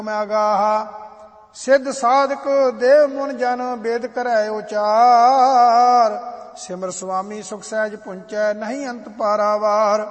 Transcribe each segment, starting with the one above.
ਅਗਾਹ। ਸਿੱਧ ਸਾਧਕ ਦੇਵ ਮੁਨ ਜਨ ਬੇਦ ਕਰੈ ਉਚਾਰ। ਸਿਮਰ ਸੁਆਮੀ ਸੁਖ ਸਹਿਜ ਪੁੰਚੈ ਨਹੀਂ ਅੰਤ ਪਾਰਾਵਾਰ।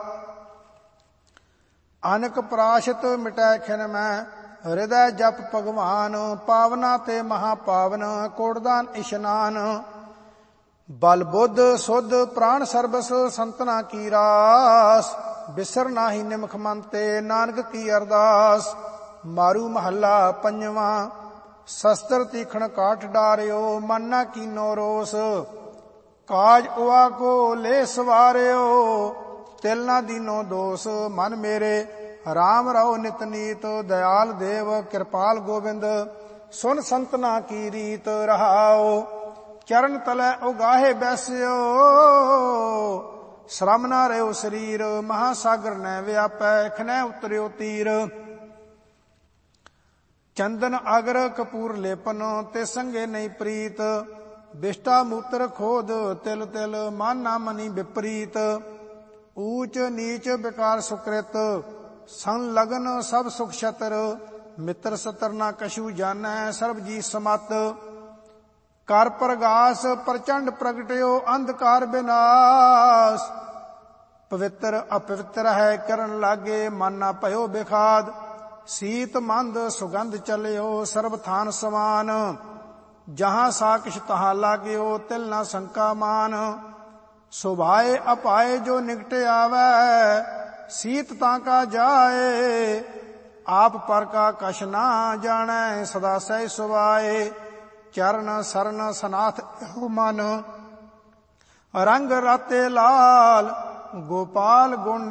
ਅਨਕ ਪ੍ਰਾਸ਼ਤ ਮਿਟੈ ਖਿਨ ਮੈਂ ਹਿਰਦੈ ਜਪ ਭਗਵਾਨ। ਪਾਵਨਾ ਤੇ ਮਹਾ ਪਾਵਨ ਕੋਟਦਾਨ ਇਸ਼ਨਾਨ। ਬਲ ਬੁੱਧ ਸੁਧ ਪ੍ਰਾਣ ਸਰਬਸ ਸੰਤਨਾ ਕੀ ਰਾਸ। ਬਿਸਰ ਨਾਹੀ ਨਿਮਖ ਮਨ ਤੇ ਨਾਨਕ ਕੀ ਅਰਦਾਸ। ਮਾਰੂ ਮਹੱਲਾ ਪੰਜਵਾਂ। ਸ਼ਸਤਰ ਤੀਖਣ ਕਾਠ ਡਾਰਿਓ ਮਨ ਨਾ ਕੀਨੋ ਰੋਸ। ਕਾਜ ਉਆ ਕੋ ਲੈ ਸਵਾਰਿਓ ਤਿਲ ਨਾ ਦੀਨੋ ਦੋਸ। ਮਨ ਮੇਰੇ ਰਾਮ ਰਹੁ ਨਿਤ ਨੀਤ ਦਇਆਲ ਦੇਵ ਕਿਰਪਾਲ ਗੋਬਿੰਦ। ਸੁਨ ਸੰਤਨਾ ਕੀ ਰੀਤ ਰਹਾਓ ਚਰਨ ਤਲੈ ਉਗਾਹੇ ਬੈਸਿਓ। ਸ਼ਰਮ ਨਾ ਰਹਿਓ ਸਰੀਰ ਮਹਾਸਾਗਰ ਨੈ ਵਿਆਪੈ ਖਨੈ ਉਤਰਿਓ ਤੀਰ। ਚੰਦਨ ਅਗਰ ਕਪੂਰ ਲੇਪਨ ਤੇ ਸੰਗੇ ਨਹੀਂ ਪ੍ਰੀਤ। ਬਿਸ਼ਟਾ ਮੂਤਰ ਖੋਦ ਤਿਲ ਤਿਲ ਮਨ ਨਾ ਮਨੀ ਵਿਪਰੀਤ। ਊਚ ਨੀਚ ਬਿਕਾਰ ਸੁਕ੍ਰਿਤ ਸੰਗ ਲਗਨ ਸਭ ਸੁਖ ਛਤਰ। ਮਿੱਤਰ ਸਤਰ ਨਾ ਕਛੂ ਜਾਣੈ ਸਰਬ ਜੀ ਸਮਤ। ਕਰ ਪ੍ਰਗਾਸ ਪ੍ਰਚੰਡ ਪ੍ਰਗਟਿਓ ਅੰਧਕਾਰ ਬਿਨਾਸ਼। ਪਵਿੱਤਰ ਅਪਵਿੱਤਰ ਹੈ ਕਰਨ ਲਾਗੇ ਮਨ ਨਾ ਭਇਓ ਬਿਖਾਦ। ਸੀਤ ਮੰਦ ਸੁਗੰਧ ਚਲਿਓ ਸਰਬ ਥਾਨ ਸਮਾਨ। ਜਹਾਂ ਸਾਕਿਸ਼ ਤਹਾਂ ਲਾਗਿਓ ਤਿਲ ਨਾ ਸੰਕਾ ਮਾਨ। ਸੁਭਾਏ ਅਪਾਏ ਜੋ ਨਿਕਟ ਆਵੈ ਸੀਤ ਤਾਂ ਕਾ ਜਾਏ। ਆਪ ਪਰ ਕਾ ਕਛ ਨਾ ਜਾਣੈ ਸਦਾ ਸਹਿ ਸੁਭਾਏ। ਚਰਨ ਸਰਨ ਸਨਾਥ ਇਹੋ ਮਨ ਰੰਗ ਰਾਤੇ ਲਾਲ। ਗੋਪਾਲ ਗੁਣ